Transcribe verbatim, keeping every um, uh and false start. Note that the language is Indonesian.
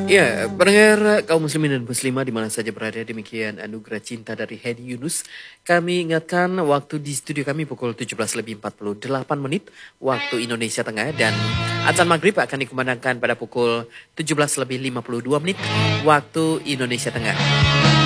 Ya, pendengar kaum muslimin dan muslimah di mana saja berada, demikian anugerah cinta dari Hedi Yunus. Kami ingatkan waktu di studio kami pukul tujuh belas lebih empat puluh delapan menit waktu Indonesia Tengah, dan azan maghrib akan dikumandangkan pada pukul tujuh belas lebih lima puluh dua menit waktu Indonesia Tengah.